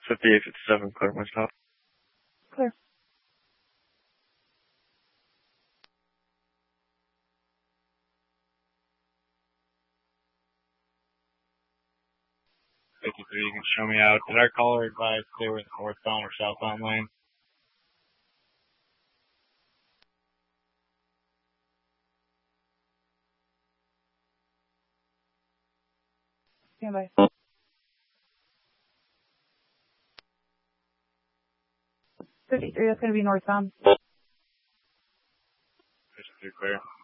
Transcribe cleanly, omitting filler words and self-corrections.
5857, clear my stop. Clear. You can show me out. Did our caller advise clear with northbound or southbound lane? Stand by. 53, that's going to be northbound. 53 clear.